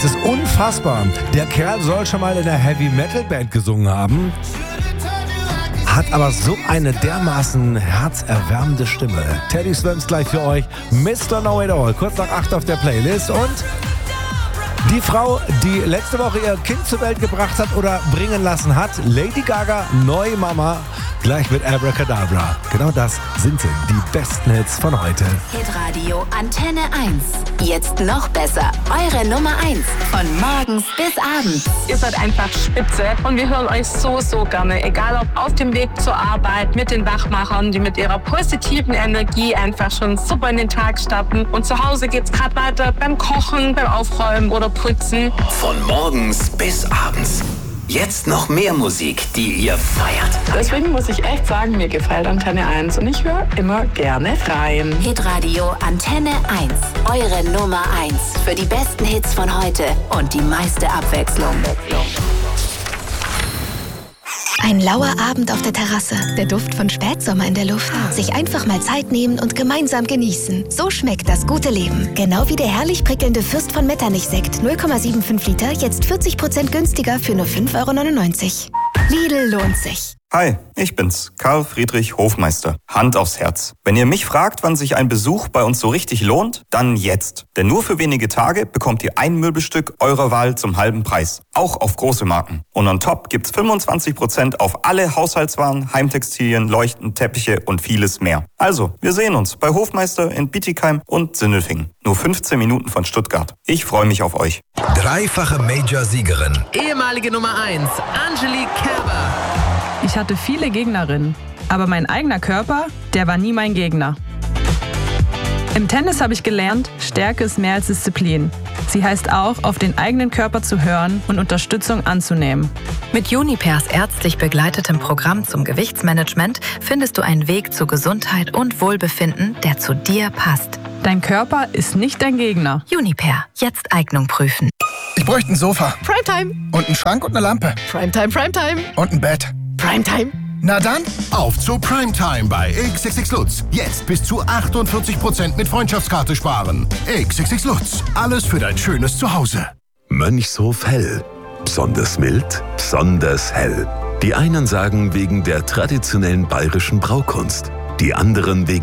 Es ist unfassbar. Der Kerl soll schon mal in einer Heavy-Metal-Band gesungen haben, hat aber so eine dermaßen herzerwärmende Stimme. Teddy Swims gleich für euch. Mr. Know-It-All, kurz nach 8 auf der Playlist. Und die Frau, die letzte Woche ihr Kind zur Welt gebracht hat oder bringen lassen hat, Lady Gaga, neue Mama, gleich mit Abracadabra. Genau das sind sie, die besten Hits von heute. Hitradio Antenne 1. Jetzt noch besser. Eure Nummer 1. Von morgens bis abends. Ihr seid einfach spitze und wir hören euch so gerne. Egal ob auf dem Weg zur Arbeit, mit den Wachmachern, die mit ihrer positiven Energie einfach schon super in den Tag starten. Und zu Hause geht's gerade weiter beim Kochen, beim Aufräumen oder Putzen. Von morgens bis abends. Jetzt noch mehr Musik, die ihr feiert. Deswegen muss ich echt sagen, mir gefällt Antenne 1 und ich höre immer gerne rein. Hitradio Antenne 1. Eure Nummer 1 für die besten Hits von heute und die meiste Abwechslung. Ein lauer Abend auf der Terrasse, der Duft von Spätsommer in der Luft. Sich einfach mal Zeit nehmen und gemeinsam genießen. So schmeckt das gute Leben. Genau wie der herrlich prickelnde Fürst von Metternich-Sekt, 0,75 Liter, jetzt 40% günstiger für nur 5,99 €. Lidl lohnt sich. Hi, ich bin's, Karl Friedrich Hofmeister. Hand aufs Herz. Wenn ihr mich fragt, wann sich ein Besuch bei uns so richtig lohnt, dann jetzt. Denn nur für wenige Tage bekommt ihr ein Möbelstück eurer Wahl zum halben Preis. Auch auf große Marken. Und on top gibt's 25% auf alle Haushaltswaren, Heimtextilien, Leuchten, Teppiche und vieles mehr. Also, wir sehen uns bei Hofmeister in Bietigheim und Sindelfingen. Nur 15 Minuten von Stuttgart. Ich freue mich auf euch. Dreifache Major-Siegerin. Ehemalige Nummer 1, Angelique Kerber. Ich hatte viele Gegnerinnen, aber mein eigener Körper, der war nie mein Gegner. Im Tennis habe ich gelernt, Stärke ist mehr als Disziplin. Sie heißt auch, auf den eigenen Körper zu hören und Unterstützung anzunehmen. Mit Junipers ärztlich begleitetem Programm zum Gewichtsmanagement findest du einen Weg zu Gesundheit und Wohlbefinden, der zu dir passt. Dein Körper ist nicht dein Gegner. Juniper, jetzt Eignung prüfen. Ich bräuchte ein Sofa. Primetime. Und einen Schrank und eine Lampe. Primetime. Und ein Bett. Primetime. Na dann, auf zu Primetime bei XXX Lutz. Jetzt bis zu 48% mit Freundschaftskarte sparen. XXX Lutz, alles für dein schönes Zuhause. Mönchshof Hell. Besonders mild, besonders hell. Die einen sagen wegen der traditionellen bayerischen Braukunst, die anderen wegen